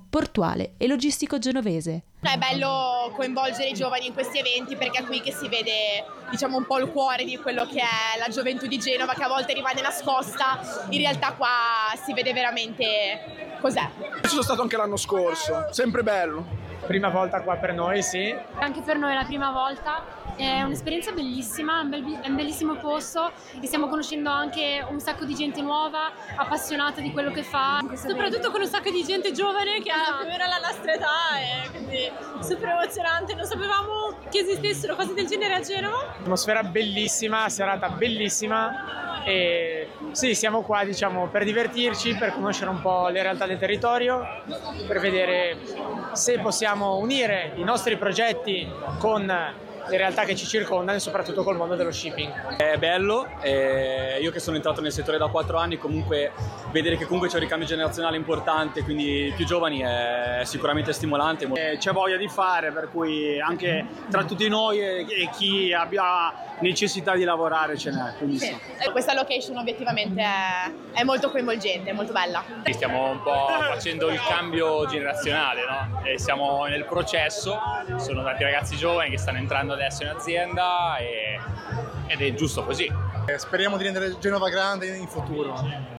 portuale e logistico genovese. È bello coinvolgere i giovani in questi eventi perché è qui che si vede, diciamo, un po' il cuore di quello che è la gioventù di Genova, che a volte rimane nascosta. In realtà qua si vede veramente cos'è. Ci sono stato anche l'anno scorso, sempre bello. Prima volta qua per noi, sì. Anche per noi è la prima volta. È un'esperienza bellissima, è un bellissimo posto e stiamo conoscendo anche un sacco di gente nuova, appassionata di quello che fa, soprattutto con un sacco di gente giovane che ha più o meno la nostra età, e quindi super emozionante. Non sapevamo che esistessero cose del genere a Genova. Atmosfera bellissima, serata bellissima e sì, siamo qua diciamo per divertirci, per conoscere un po' le realtà del territorio, per vedere se possiamo unire i nostri progetti con le realtà che ci circondano e soprattutto col mondo dello shipping. È bello, io che sono entrato nel settore da 4 anni, comunque vedere che comunque c'è un ricambio generazionale importante, quindi più giovani è sicuramente stimolante. C'è voglia di fare, per cui anche tra tutti noi e chi abbia necessità di lavorare ce n'è. Sì. Questa location obiettivamente è molto coinvolgente, è molto bella. Stiamo un po' facendo il cambio generazionale, no? E siamo nel processo, sono tanti ragazzi giovani che stanno entrando adesso in azienda ed è giusto così. Speriamo di rendere Genova grande in futuro.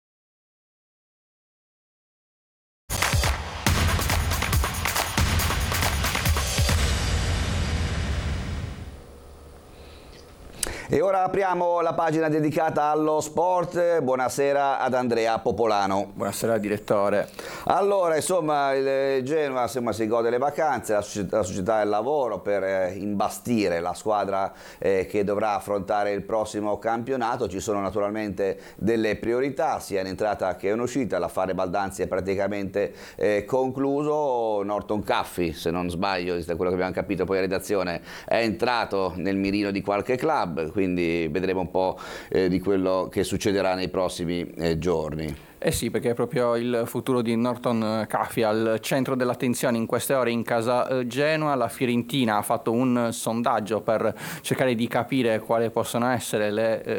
E ora apriamo la pagina dedicata allo sport. Buonasera ad Andrea Popolano. Buonasera direttore. Allora, insomma, il Genoa si gode le vacanze, la società del lavoro per imbastire la squadra che dovrà affrontare il prossimo campionato. Ci sono naturalmente delle priorità, sia in entrata che in uscita. L'affare Baldanzi è praticamente concluso. Norton Caffi, se non sbaglio, da quello che abbiamo capito poi in redazione, è entrato nel mirino di qualche club, quindi vedremo un po' di quello che succederà nei prossimi giorni. Eh sì, perché è proprio il futuro di Norton Caffi al centro dell'attenzione in queste ore in casa Genoa. La Fiorentina ha fatto un sondaggio per cercare di capire quali possono essere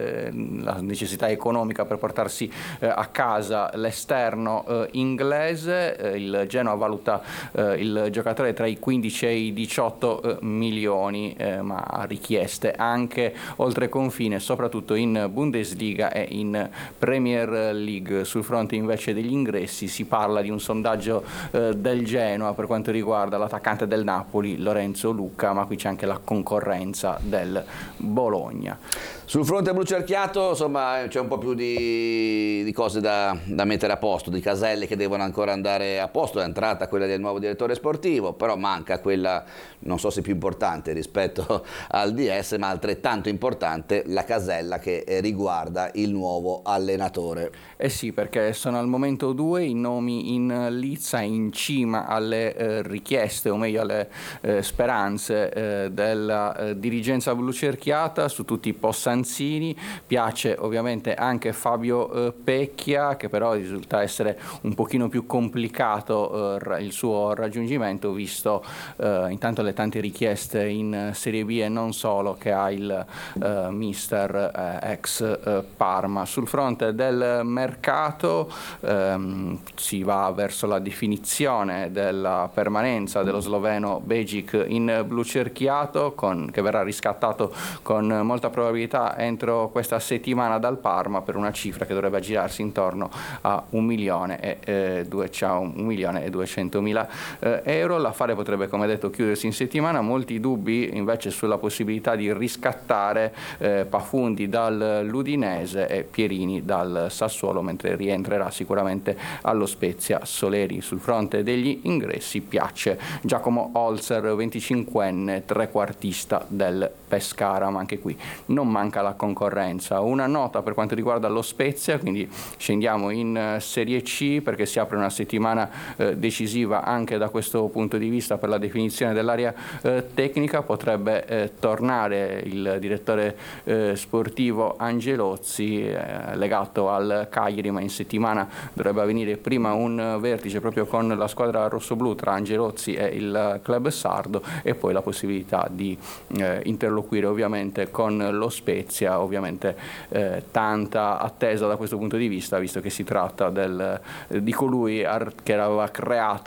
la necessità economica per portarsi a casa l'esterno inglese. Il Genoa valuta il giocatore tra i 15 e i 18 milioni, ma ha richieste anche oltre confine, soprattutto in Bundesliga e in Premier League. Sul fronte invece degli ingressi si parla di un sondaggio del Genoa per quanto riguarda l'attaccante del Napoli Lorenzo Lucca, ma qui c'è anche la concorrenza del Bologna. Sul fronte blu cerchiato, insomma, c'è un po' più di cose da mettere a posto, di caselle che devono ancora andare a posto. È entrata quella del nuovo direttore sportivo, però manca quella, non so se più importante rispetto al DS, ma altrettanto importante, la casella che riguarda il nuovo allenatore. Eh sì, perché sono al momento 2 i nomi in lizza, in cima alle richieste, o meglio alle speranze della dirigenza blu cerchiata. Su tutti i posti piace ovviamente anche Fabio Pecchia, che però risulta essere un pochino più complicato il suo raggiungimento, visto intanto le tante richieste in Serie B e non solo che ha il mister ex Parma. Sul fronte del mercato si va verso la definizione della permanenza dello sloveno Begic in blu cerchiato, che verrà riscattato con molta probabilità entro questa settimana dal Parma per una cifra che dovrebbe aggirarsi intorno a 1.200.000 euro. L'affare potrebbe, come detto, chiudersi in settimana. Molti dubbi invece sulla possibilità di riscattare Pafundi dall'Udinese e Pierini dal Sassuolo, mentre rientrerà sicuramente allo Spezia Soleri. Sul fronte degli ingressi piace Giacomo Holzer, 25enne, trequartista del Pescara, ma anche qui non manca la concorrenza. Una nota per quanto riguarda lo Spezia, quindi scendiamo in Serie C perché si apre una settimana decisiva anche da questo punto di vista per la definizione dell'area tecnica. Potrebbe tornare il direttore sportivo Angelozzi, legato al Cagliari, ma in settimana dovrebbe avvenire prima un vertice proprio con la squadra rossoblù tra Angelozzi e il club sardo, e poi la possibilità di interloquire ovviamente con lo Spezia. Ovviamente tanta attesa da questo punto di vista, visto che si tratta di colui che aveva creato